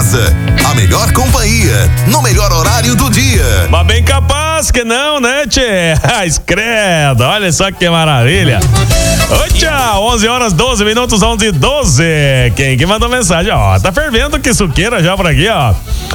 Certeza, a melhor companhia, no melhor horário do dia. Mas bem capaz que não, né, tchê? Credo, olha só que maravilha. Oxa, 11h12, 11h12. Quem que mandou mensagem? Ó, tá fervendo que suqueira já por aqui, ó.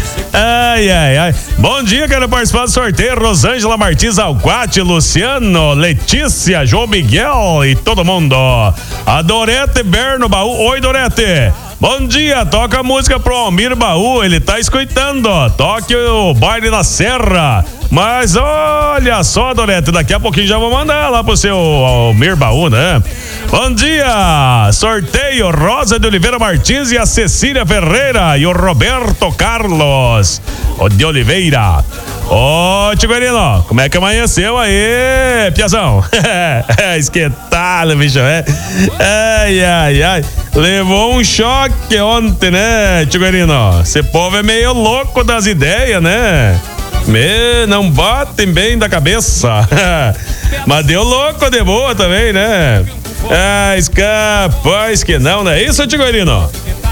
Ai. Bom dia, quero participar do sorteio. Rosângela Martins Alquati, Luciano, Letícia, João Miguel e todo mundo. A Dorete Berno Baú. Oi, Dorete. Bom dia, toca a música pro Almir Baú, ele tá escutando. Toque o baile na serra. Mas olha só, Dorete, daqui a pouquinho já vou mandar lá pro seu Almir Baú, né? Bom dia, sorteio Rosa de Oliveira Martins e a Cecília Ferreira e o Roberto Carlos de Oliveira. Ô, Tiguarino, como é que amanheceu aí, piazão? Esquetado, bicho, é? Ai. Levou um choque ontem, né, Tiguarino? Esse povo é meio louco das ideias, né? Não batem bem da cabeça. Mas deu louco de boa também, né? Capaz que não, né? Isso, Tiguarino?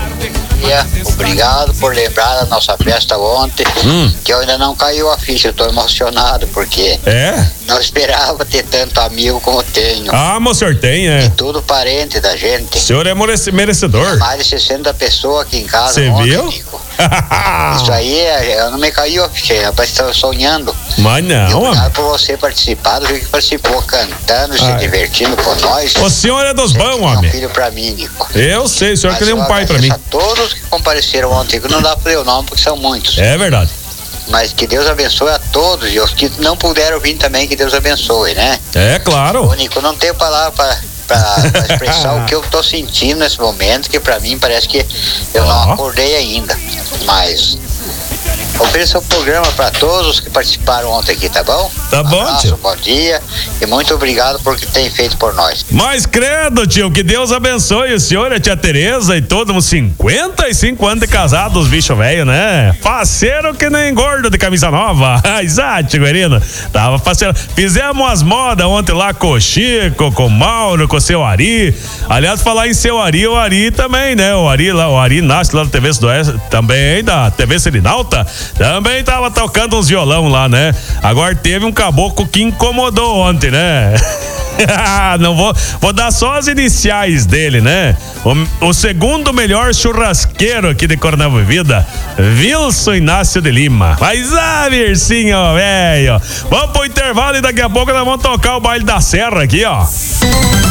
Obrigado por lembrar da nossa festa ontem, que eu ainda não caiu a ficha, eu tô emocionado porque não esperava ter tanto amigo como tenho. Mas o senhor tem, E tudo parente da gente. O senhor é merecedor. Mais de 60 pessoas aqui em casa. Você viu? Nico. Isso aí, eu não me caiu a ficha, rapaz, estava sonhando. Mas não. E obrigado por você participar, do que participou cantando, se divertindo com nós. O senhor é dos bons, homem. É um filho pra mim, Nico. Eu sei, o senhor que nem um pai pra mim. A todos que compareceram ontem, que não dá pra ler o nome porque são muitos. É verdade. Mas que Deus abençoe a todos e os que não puderam vir também, que Deus abençoe, né? É claro. Ô, Nico, não tenho palavra pra expressar o que eu tô sentindo nesse momento, que pra mim parece que eu não acordei ainda. Mas ofereça o programa para todos os que participaram ontem aqui, tá bom? Tá bom, tio. Bom dia e muito obrigado por que tem feito por nós. Mas credo, tio, que Deus abençoe o senhor, a tia Tereza e todos os 55 anos de casados, bicho velho, né? Parceiro que nem gordo de camisa nova. Exato, Guerino. Tava parceiro. Fizemos umas modas ontem lá com o Chico, com o Mauro, com o seu Ari. Aliás, falar em seu Ari, o Ari também, né? O Ari nasce lá da TV Sudoeste, também da TV Serinalta. Também tava tocando uns violão lá, né? Agora teve um caboclo que incomodou ontem, né? Não vou dar só as iniciais dele, né? O segundo melhor churrasqueiro aqui de Coronel Vivida, Wilson Inácio de Lima. Mas Vircinho, velho. Vamos pro intervalo e daqui a pouco nós vamos tocar o baile da serra aqui, ó.